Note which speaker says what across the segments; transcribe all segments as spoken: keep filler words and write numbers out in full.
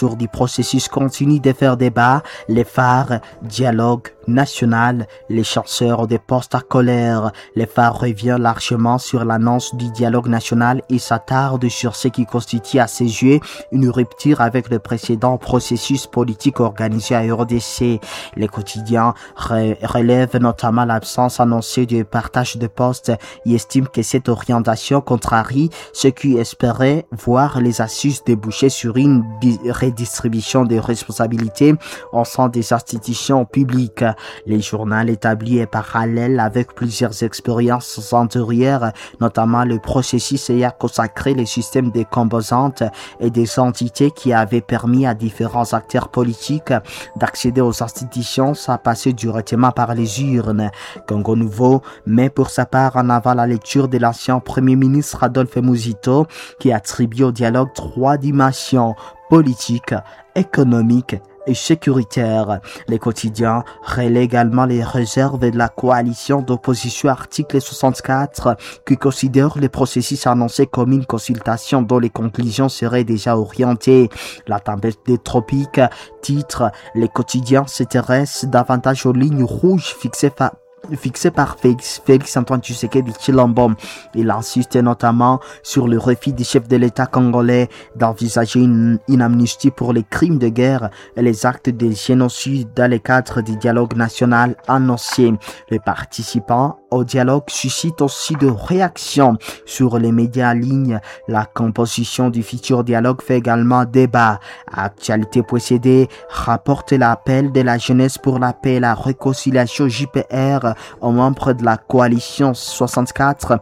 Speaker 1: Tour du processus continue de faire débat, les phares, dialogue national, les chasseurs des postes à colère. Les phares revient largement sur l'annonce du dialogue national et s'attarde sur ce qui constitue à ses yeux une rupture avec le précédent processus politique organisé à R D C. Les quotidiens re relèvent notamment l'absence annoncée du partage de postes et estiment que cette orientation contrarie ceux qui espéraient voir les assises déboucher sur une redistribution des responsabilités au sein des institutions publiques. Les journaux établis et parallèles avec plusieurs expériences antérieures, notamment le processus ayant consacré les systèmes des composantes et des entités qui avaient permis à différents acteurs politiques d'accéder aux institutions sans passer directement par les urnes. Congo Nouveau met pour sa part en avant la lecture de l'ancien Premier ministre Adolphe Muzito qui attribue au dialogue trois dimensions: politique, économique et sécuritaire. Les quotidiens relaient également les réserves de la coalition d'opposition article soixante-quatre qui considère le processus annoncé comme une consultation dont les conclusions seraient déjà orientées. La tempête des tropiques titre: les quotidiens s'intéressent davantage aux lignes rouges fixées par fixé par Félix, Félix Antoine Tshisekedi Tshilombo. Il insiste notamment sur le refus du chef de l'État congolais d'envisager une, une amnistie pour les crimes de guerre et les actes de génocide dans le cadre du dialogue national annoncé. Les participants au dialogue suscitent aussi de réactions sur les médias en ligne. La composition du futur dialogue fait également débat. Actualité possédée rapporte l'appel de la jeunesse pour la paix et la réconciliation J P R aux membres de la coalition soixante-quatre,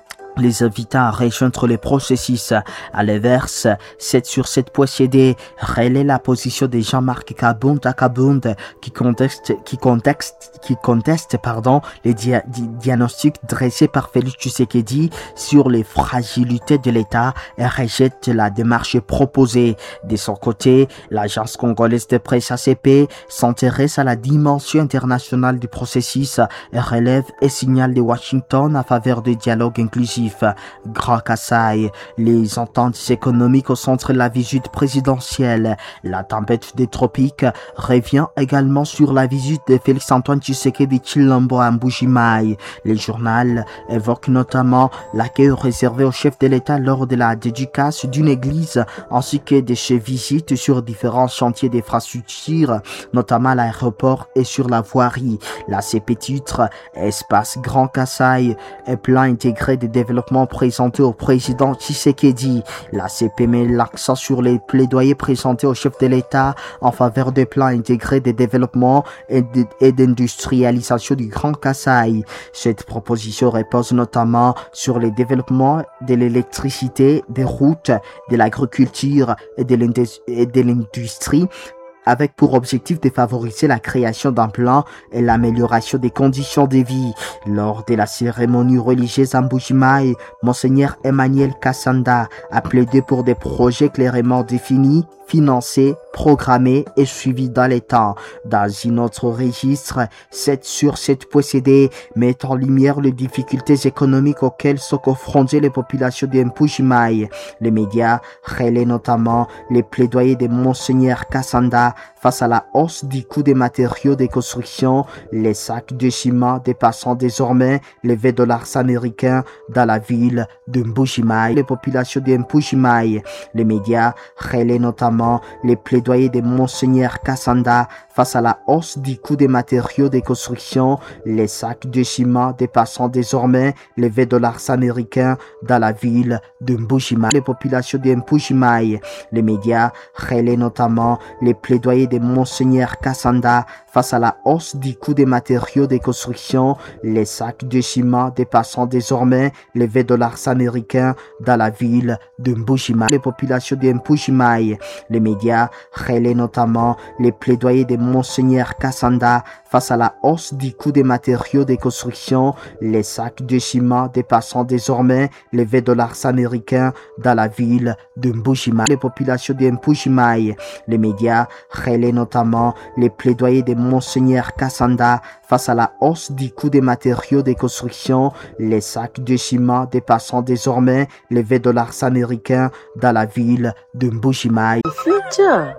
Speaker 1: les invitant à rejoindre le processus. À l'inverse, sept sur sept possédés relaient la position de Jean-Marc Kabunda Kabunda qui conteste, qui conteste, qui conteste, pardon, les dia di diagnostics dressés par Félix Tshisekedi sur les fragilités de l'État et rejette la démarche proposée. De son côté, l'agence congolaise de presse A C P s'intéresse à la dimension internationale du processus et relève et signale de Washington à faveur du dialogue inclusif. Grand Kassai, les ententes économiques au centre de la visite présidentielle. La tempête des tropiques revient également sur la visite de Félix Antoine Tshisekedi Tshilombo à Mbuji-Mayi. Les journaux évoquent notamment l'accueil réservé au chef de l'État lors de la dédicace d'une église ainsi que de ses visites sur différents chantiers d'infrastructures, notamment à l'aéroport et sur la voirie. La C P titre Espace Grand Kassai et plan intégré de développement présenté au président Tshisekedi. La C P met l'accent sur les plaidoyers présentés au chef de l'État en faveur des plans intégrés de développement et d'industrialisation du Grand Kassai. Cette proposition repose notamment sur le développement de l'électricité, des routes, de l'agriculture et de l'industrie, avec pour objectif de favoriser la création d'emplois et l'amélioration des conditions de vie. Lors de la cérémonie religieuse à Mbuji-Mayi, Monseigneur Emmanuel Kassanda a plaidé pour des projets clairement définis, financés, programmés et suivis dans les temps. Dans un autre registre, sept sur sept possédés mettent en lumière les difficultés économiques auxquelles sont confrontées les populations de Mbuji-Mayi. Les médias relaient notamment les plaidoyers de Monseigneur Kassanda face à la hausse du coût des matériaux de construction, les sacs de ciment dépassant désormais les vingt dollars américains dans la ville de Mbuji-Mayi. Les populations de Mbuji-Mayi. Les médias relaient notamment les plaidoyers de Monseigneur Kassanda face à la hausse du coût des matériaux de construction, les sacs de ciment dépassant désormais les vingt dollars américains dans la ville de Mbuji-Mayi. Les populations de Mbuji-Mayi. Les médias relaient notamment les plaidoyers de Monseigneur Kassanda face à la hausse du coût des matériaux de construction, les sacs de ciment dépassant désormais les vingt dollars américains dans la ville de Mbuji-Mayi. Les populations de Mbuji-Mayi. Les médias relaient notamment les plaidoyers de Monseigneur Kassanda face à la hausse du coût des matériaux de construction, les sacs de ciment dépassant désormais les vingt dollars américains dans la ville de Mbuji-Mayi. Les populations de Mbuji-Mayi. Les médias relaient notamment les plaidoyers de Monseigneur Kassanda face à la hausse du coût des matériaux de construction, les sacs de ciment dépassant désormais les vingt dollars américains dans la ville de Mbuji-Mayi.
Speaker 2: Future.